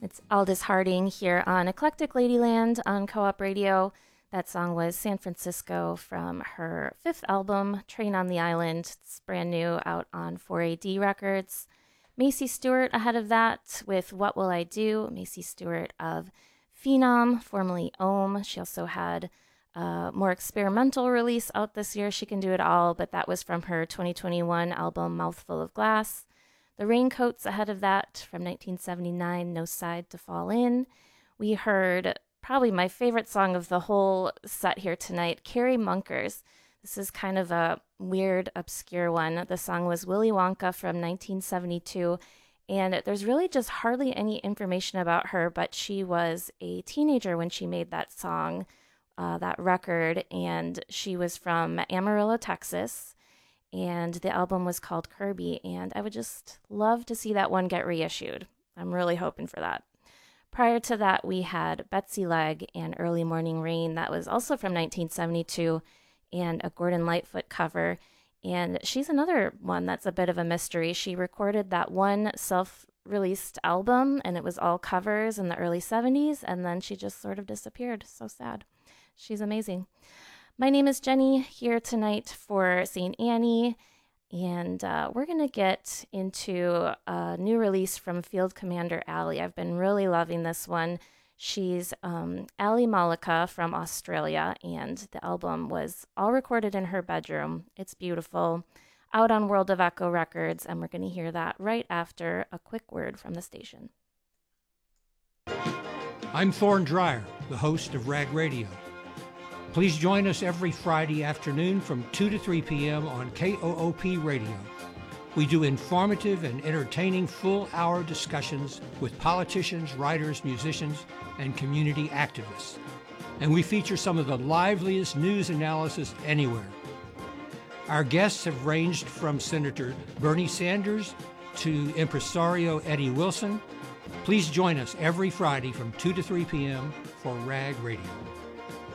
It's Aldous Harding here on Eclectic Ladyland on Co-op Radio. That song was San Francisco from her fifth album, Train on the Island. It's brand new, out on 4AD Records. Macy Stewart ahead of that with What Will I Do? Macy Stewart of Phenom, formerly Ohm. She also had a more experimental release out this year, She Can Do It All, but that was from her 2021 album, Mouthful of Glass. The Raincoats ahead of that from 1979, No Side to Fall In. We heard probably my favorite song of the whole set here tonight, Carrie Munkers. This is kind of a weird, obscure one. The song was Willy Wonka from 1972, and there's really just hardly any information about her, but she was a teenager when she made that song, that record, and she was from Amarillo, Texas. And the album was called Kirby, and I would just love to see that one get reissued. I'm really hoping for that. Prior to that, we had Betsy Legg and Early Morning Rain. That was also from 1972, and a Gordon Lightfoot cover. And she's another one that's a bit of a mystery. She recorded that one self-released album, and it was all covers in the early 70s, and then she just sort of disappeared. So sad. She's amazing. My name is Jenny, here tonight for St. Annie, and we're going to get into a new release from Field Commander Ali. I've been really loving this one. She's Ali Malika from Australia, and the album was all recorded in her bedroom. It's beautiful, out on World of Echo Records, and we're going to hear that right after a quick word from the station. I'm Thorne Dreyer, the host of Rag Radio. Please join us every Friday afternoon from 2 to 3 p.m. on KOOP Radio. We do informative and entertaining full-hour discussions with politicians, writers, musicians, and community activists. And we feature some of the liveliest news analysis anywhere. Our guests have ranged from Senator Bernie Sanders to impresario Eddie Wilson. Please join us every Friday from 2 to 3 p.m. for Rag Radio.